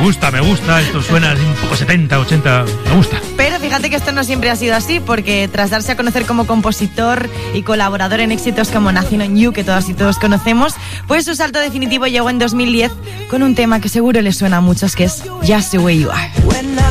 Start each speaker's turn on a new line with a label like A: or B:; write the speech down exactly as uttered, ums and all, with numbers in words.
A: gusta, me gusta, esto suena un poco setenta, ochenta, me gusta.
B: Pero fíjate que esto no siempre ha sido así, porque tras darse a conocer como compositor y colaborador en éxitos como Nothing on You, que todas y todos conocemos, pues su salto definitivo llegó en dos mil diez con un tema que seguro les suena a muchos, que es Just the Way You Are.